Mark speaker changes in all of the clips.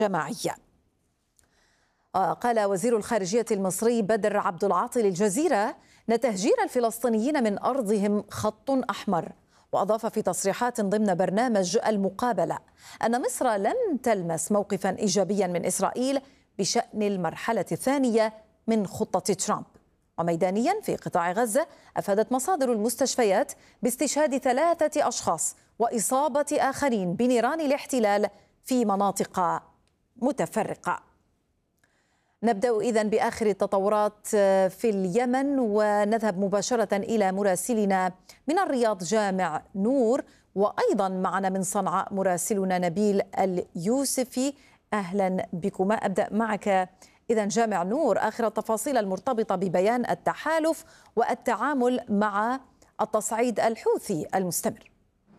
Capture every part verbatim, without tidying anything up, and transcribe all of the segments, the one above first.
Speaker 1: جماعية. قال وزير الخارجية المصري بدر عبد العاطي للجزيرة أن تهجير الفلسطينيين من أرضهم خط أحمر، وأضاف في تصريحات ضمن برنامج المقابلة أن مصر لن تلمس موقفا إيجابيا من إسرائيل بشأن المرحلة الثانية من خطة ترامب. وميدانيا في قطاع غزة أفادت مصادر المستشفيات باستشهاد ثلاثة أشخاص وإصابة آخرين بنيران الاحتلال في مناطق متفرقة. نبدأ إذن بآخر التطورات في اليمن ونذهب مباشرة إلى مراسلنا من الرياض جامع نور، وأيضا معنا من صنعاء مراسلنا نبيل اليوسفي. أهلا بكما. أبدأ معك إذن جامع نور، آخر التفاصيل المرتبطة ببيان التحالف والتعامل مع التصعيد الحوثي المستمر.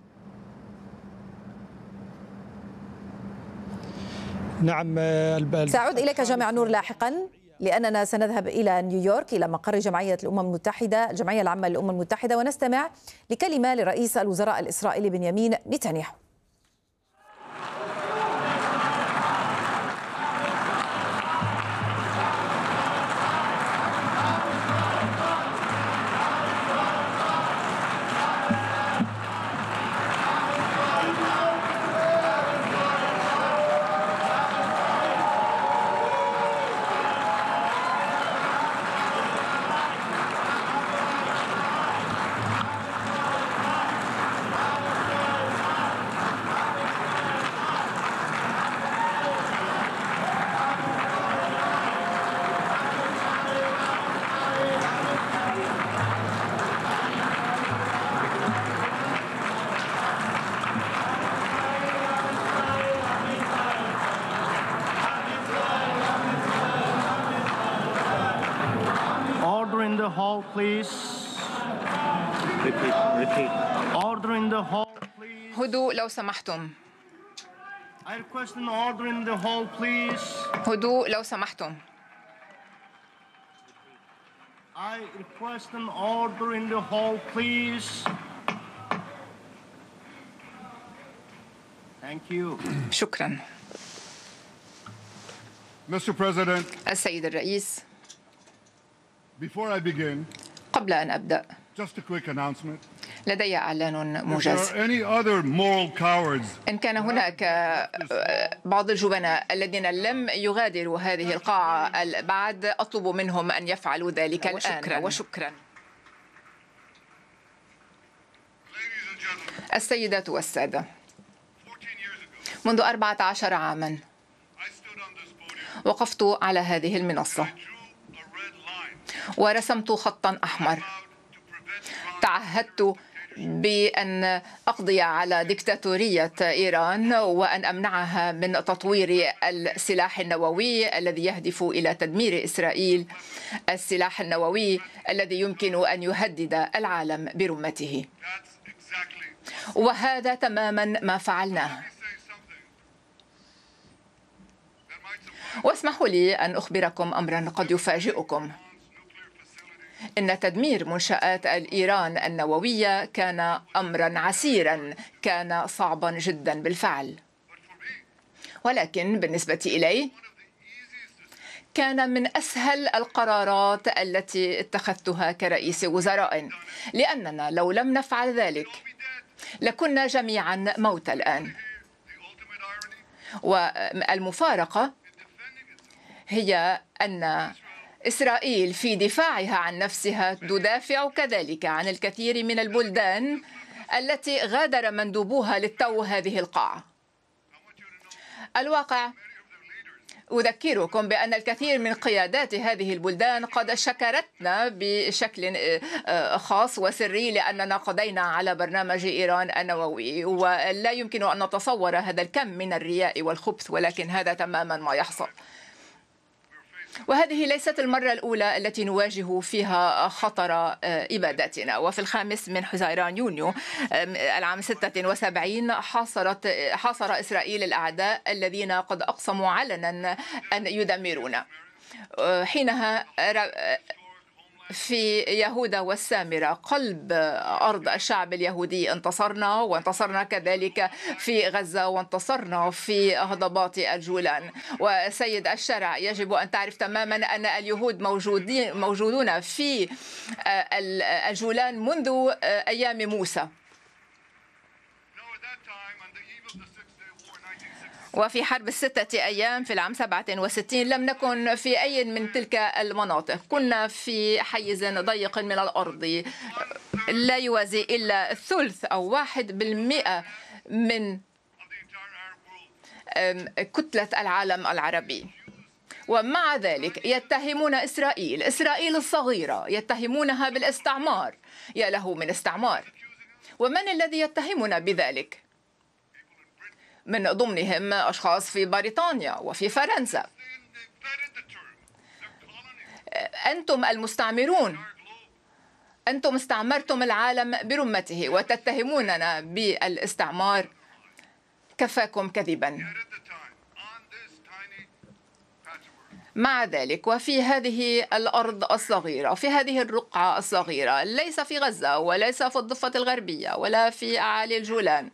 Speaker 2: نعم،
Speaker 1: سأعود إليك جامع نور لاحقا، لأننا سنذهب إلى نيويورك إلى مقر جمعية الأمم المتحدة الجمعية العامة للأمم المتحدة ونستمع لكلمة لرئيس الوزراء الإسرائيلي بنيامين نتنياهو.
Speaker 3: Hall, please. Repeat, repeat. Order in the hall, please.
Speaker 4: هدوء لو سمحتم.
Speaker 3: I request an order in the hall, please.
Speaker 4: هدوء لو سمحتم.
Speaker 3: I request an order in the hall, please. Thank you.
Speaker 4: شكرا.
Speaker 5: Mister President.
Speaker 4: السيد الرئيس.
Speaker 5: Before I begin,
Speaker 4: قبل أن أبدأ
Speaker 5: just a quick announcement.
Speaker 4: لدي إعلان موجز.
Speaker 5: Any other moral cowards?
Speaker 4: إن كان هناك بعض الجبناء الذين لم يغادروا هذه القاعة بعد، أطلب منهم أن يفعلوا ذلك الآن. وشكرا. السيدات والسادة، منذ أربعة عشر عاما وقفت على هذه المنصة ورسمت خطا أحمر. تعهدت بأن أقضي على ديكتاتورية إيران وأن أمنعها من تطوير السلاح النووي الذي يهدف إلى تدمير إسرائيل، السلاح النووي الذي يمكن أن يهدد العالم برمته. وهذا تماما ما فعلناه. واسمحوا لي أن أخبركم أمرا قد يفاجئكم. إن تدمير منشآت إيران النووية كان أمرا عسيرا، كان صعبا جدا بالفعل، ولكن بالنسبة إلي كان من أسهل القرارات التي اتخذتها كرئيس وزراء، لأننا لو لم نفعل ذلك لكنا جميعا موتى الآن. والمفارقة هي أن إسرائيل في دفاعها عن نفسها تدافع كذلك عن الكثير من البلدان التي غادر مندوبوها للتو هذه القاعة. الواقع أذكركم بأن الكثير من قيادات هذه البلدان قد شكرتنا بشكل خاص وسري لأننا قضينا على برنامج إيران النووي، ولا يمكن أن نتصور هذا الكم من الرياء والخبث، ولكن هذا تماما ما يحصل. وهذه ليست المرة الأولى التي نواجه فيها خطر إبادتنا. وفي الخامس من حزيران يونيو العام ستة وسبعين حاصرت حاصر إسرائيل الأعداء الذين قد أقسموا علنا أن يدمرونا. حينها في يهوذا والسامرة قلب أرض الشعب اليهودي انتصرنا، وانتصرنا كذلك في غزة، وانتصرنا في هضبات الجولان. وسيد الشرع، يجب أن تعرف تماما أن اليهود موجودين موجودون في الجولان منذ أيام موسى. وفي حرب الستة أيام في العام سبعة وستين لم نكن في أي من تلك المناطق، كنا في حيز ضيق من الأرض لا يوازي إلا ثلث أو واحد بالمئة من كتلة العالم العربي. ومع ذلك يتهمون إسرائيل إسرائيل الصغيرة، يتهمونها بالاستعمار. يا له من استعمار! ومن الذي يتهمنا بذلك؟ من ضمنهم أشخاص في بريطانيا وفي فرنسا. أنتم المستعمرون، أنتم استعمرتم العالم برمته وتتهموننا بالاستعمار. كفاكم كذبا. مع ذلك وفي هذه الأرض الصغيرة، في هذه الرقعة الصغيرة، ليس في غزة وليس في الضفة الغربية ولا في أعالي الجولان،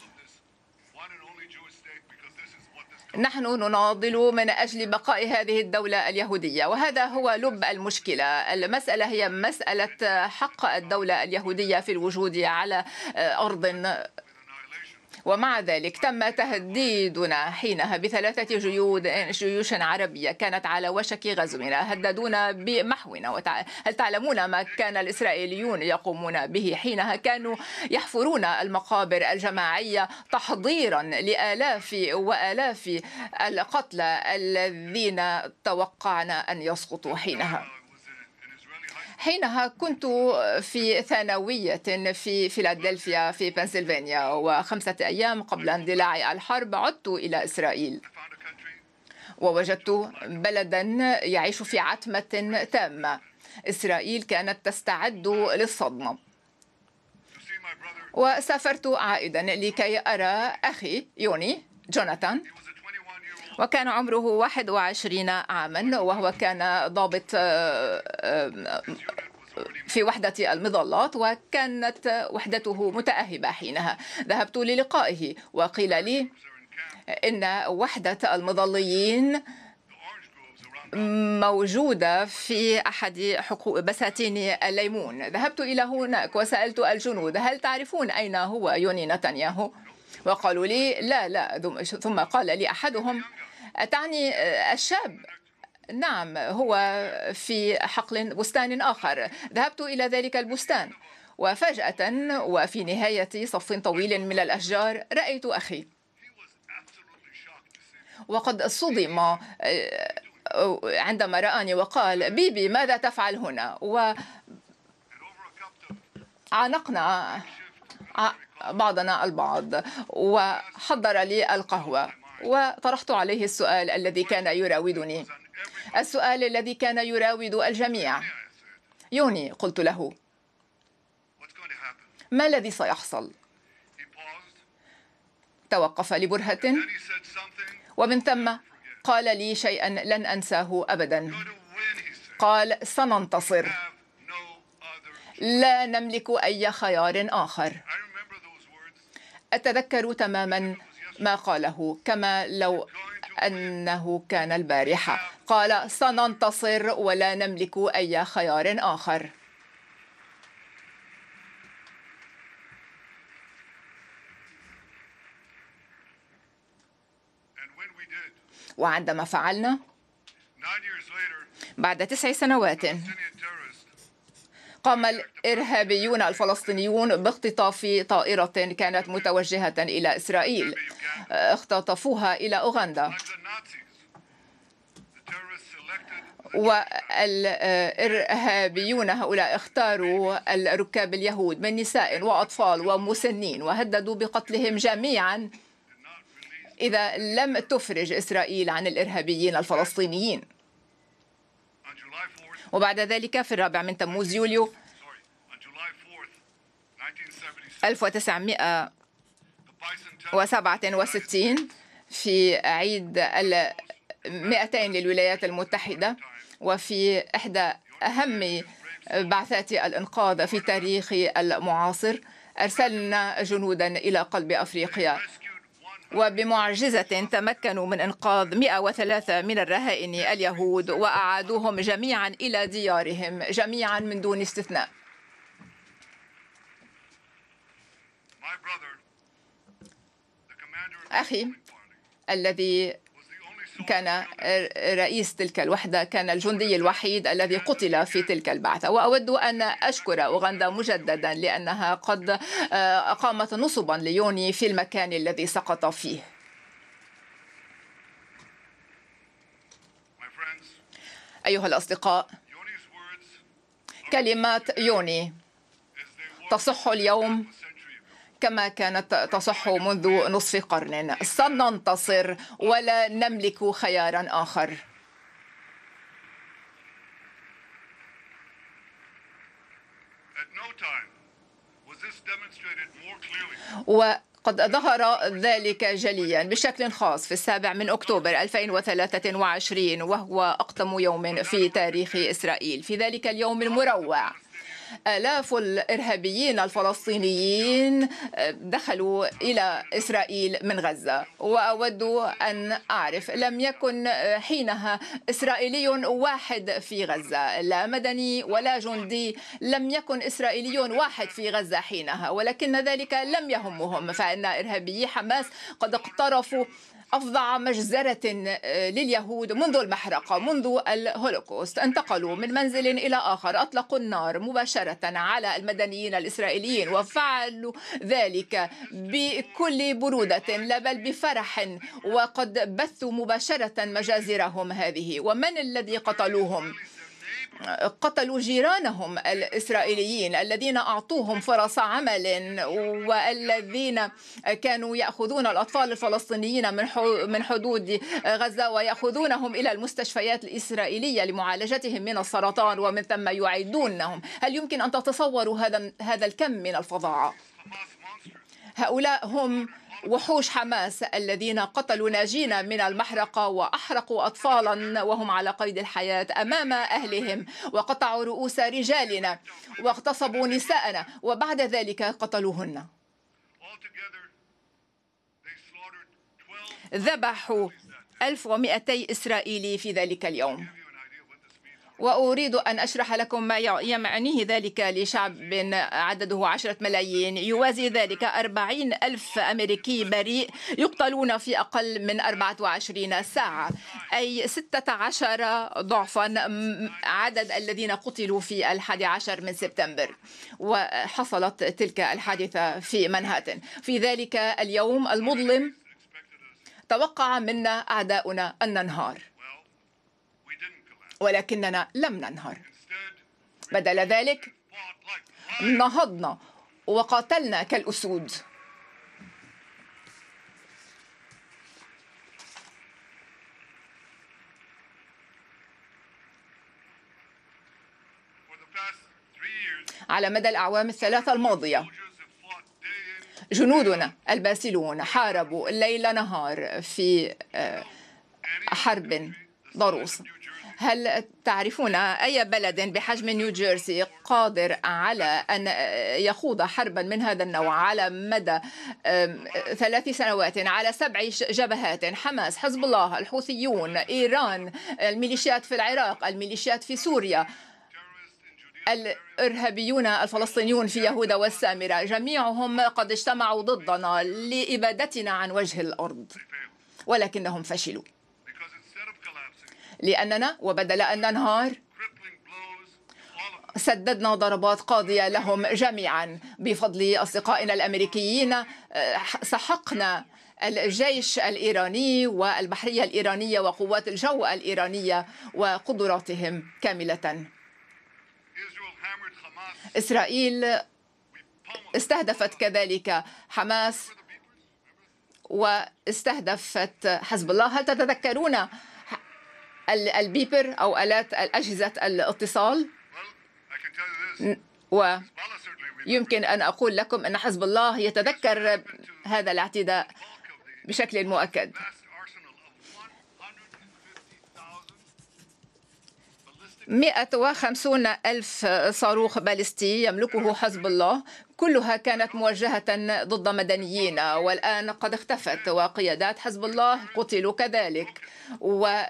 Speaker 4: نحن نناضل من أجل بقاء هذه الدولة اليهودية. وهذا هو لب المشكلة. المسألة هي مسألة حق الدولة اليهودية في الوجود على أرض. ومع ذلك تم تهديدنا حينها بثلاثة جيود جيوش عربية كانت على وشك غزونا، هددونا بمحونا. هل تعلمون ما كان الإسرائيليون يقومون به حينها؟ كانوا يحفرون المقابر الجماعية تحضيرا لآلاف وآلاف القتلى الذين توقعنا أن يسقطوا حينها. حينها كنت في ثانوية في فيلادلفيا في بنسلفانيا، وخمسة أيام قبل اندلاع الحرب عدت إلى إسرائيل ووجدت بلدا يعيش في عتمة تامة. إسرائيل كانت تستعد للصدمة. وسافرت عائدا لكي أرى أخي يوني جوناثان، وكان عمره واحد وعشرين عاما، وهو كان ضابط في وحدة المظلات، وكانت وحدته متأهبة حينها. ذهبت للقائه وقيل لي إن وحدة المظليين موجودة في أحد بساتين الليمون. ذهبت إلى هناك وسألت الجنود هل تعرفون أين هو يوني نتنياهو؟ وقالوا لي لا لا. ثم قال لي أحدهم أتعني الشاب؟ نعم، هو في حقل بستان آخر. ذهبت إلى ذلك البستان وفجأة وفي نهاية صف طويل من الأشجار رأيت أخي، وقد صدم عندما رآني وقال بيبي ماذا تفعل هنا؟ وعانقنا بعضنا البعض وحضر لي القهوة، وطرحت عليه السؤال الذي كان يراودني، السؤال الذي كان يراود الجميع. يوني، قلت له، ما الذي سيحصل؟ توقف لبرهة ومن ثم قال لي شيئا لن أنساه أبدا. قال سننتصر، لا نملك أي خيار آخر. أتذكر تماما ما قاله كما لو أنه كان البارحة. قال سننتصر ولا نملك أي خيار آخر. وعندما فعلنا بعد تسع سنوات قام الإرهابيون الفلسطينيون باختطاف طائرة كانت متوجهة إلى إسرائيل، اختطفوها إلى أوغندا. والإرهابيون هؤلاء اختاروا الركاب اليهود من نساء وأطفال ومسنين وهددوا بقتلهم جميعا إذا لم تفرج إسرائيل عن الإرهابيين الفلسطينيين. وبعد ذلك في الرابع من تموز يوليو ألف وتسعمائة وسبعة وستين في عيد المئتين للولايات المتحدة، وفي إحدى أهم بعثات الإنقاذ في التاريخ المعاصر. أرسلنا جنودا إلى قلب أفريقيا، وبمعجزة تمكنوا من إنقاذ مئة وثلاثة من الرهائن اليهود وأعادوهم جميعا إلى ديارهم جميعا من دون استثناء. أخي الذي كان رئيس تلك الوحدة كان الجندي الوحيد الذي قتل في تلك البعثة، وأود أن أشكر أوغندا مجددا لأنها قد أقامت نصبا ليوني في المكان الذي سقط فيه. أيها الأصدقاء، كلمات يوني تصح اليوم كما كانت تصح منذ نصف قرن. سننتصر ولا نملك خيارا آخر. وقد ظهر ذلك جليا بشكل خاص في السابع من أكتوبر ألفين وثلاثة وعشرين، وهو أقدم يوم في تاريخ إسرائيل. في ذلك اليوم المروع آلاف الإرهابيين الفلسطينيين دخلوا إلى إسرائيل من غزة، وأود أن أعرف لم يكن حينها إسرائيلي واحد في غزة، لا مدني ولا جندي، لم يكن إسرائيلي واحد في غزة حينها، ولكن ذلك لم يهمهم، فإن إرهابيي حماس قد اقترفوا أفظع مجزرة لليهود منذ المحرقة، منذ الهولوكوست. انتقلوا من منزل إلى آخر، أطلقوا النار مباشرة على المدنيين الإسرائيليين، وفعلوا ذلك بكل برودة لا بل بفرح، وقد بثوا مباشرة مجازرهم هذه. ومن الذي قتلوهم؟ قتلوا جيرانهم الإسرائيليين الذين أعطوهم فرص عمل، والذين كانوا يأخذون الأطفال الفلسطينيين من حدود غزة ويأخذونهم إلى المستشفيات الإسرائيلية لمعالجتهم من السرطان، ومن ثم يعيدونهم. هل يمكن أن تتصوروا هذا هذا الكم من الفظاعة؟ هؤلاء هم وحوش حماس الذين قتلوا ناجين من المحرقة وأحرقوا أطفالا وهم على قيد الحياة أمام أهلهم، وقطعوا رؤوس رجالنا واغتصبوا نساءنا، وبعد ذلك قتلوهن. ذبحوا ألف ومئتي إسرائيلي في ذلك اليوم. وأريد أن أشرح لكم ما يعنيه ذلك لشعب عدده عشرة ملايين. يوازي ذلك أربعين ألف أمريكي بريء يقتلون في أقل من أربعة وعشرين ساعة، أي ستة عشر ضعفا عدد الذين قتلوا في الحادي عشر من سبتمبر. وحصلت تلك الحادثة في منهاتن. في ذلك اليوم المظلم توقع منا أعداؤنا أن ننهار، ولكننا لم ننهر. بدل ذلك نهضنا وقاتلنا كالأسود. على مدى الأعوام الثلاثة الماضية جنودنا الباسلون حاربوا ليل نهار في حرب ضروس. هل تعرفون أي بلد بحجم نيوجيرسي قادر على أن يخوض حربا من هذا النوع على مدى ثلاث سنوات على سبع جبهات؟ حماس، حزب الله، الحوثيون، إيران، الميليشيات في العراق، الميليشيات في سوريا، الإرهابيون الفلسطينيون في يهوذا والسامرة، جميعهم قد اجتمعوا ضدنا لإبادتنا عن وجه الأرض، ولكنهم فشلوا. لأننا وبدل أن ننهار سددنا ضربات قاضية لهم جميعا. بفضل أصدقائنا الأمريكيين سحقنا الجيش الإيراني والبحرية الإيرانية وقوات الجو الإيرانية وقدراتهم كاملة. إسرائيل استهدفت كذلك حماس واستهدفت حزب الله. هل تتذكرون البيبر أو آلات أجهزة الاتصال؟ ويمكن أن أقول لكم أن حزب الله يتذكر هذا الاعتداء بشكل مؤكد. مئة وخمسين ألف صاروخ باليستي يملكه حزب الله، كلها كانت موجهة ضد مدنيين، والآن قد اختفت، وقيادات حزب الله قتلوا كذلك. و